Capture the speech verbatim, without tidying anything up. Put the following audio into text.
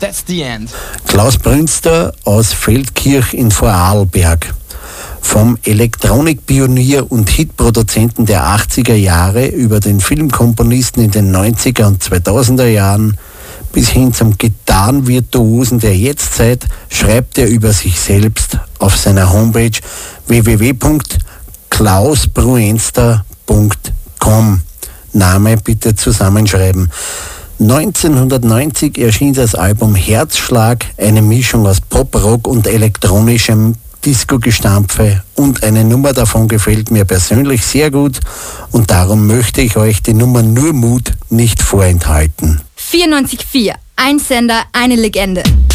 That's the end. Klaus Brünster aus Feldkirch in Vorarlberg. Vom Elektronikpionier und Hitproduzenten der achtziger Jahre über den Filmkomponisten in den neunziger und zweitausender Jahren bis hin zum Gitarrenvirtuosen der Jetztzeit schreibt er über sich selbst auf seiner Homepage w w w punkt klaus bruenster punkt com. Name bitte zusammenschreiben. neunzehnhundertneunzig erschien das Album Herzschlag, eine Mischung aus Pop-Rock und elektronischem Disco-Gestampfe, und eine Nummer davon gefällt mir persönlich sehr gut und darum möchte ich euch die Nummer Nur Mut nicht vorenthalten. vierundneunzig Komma vier, ein Sender, eine Legende.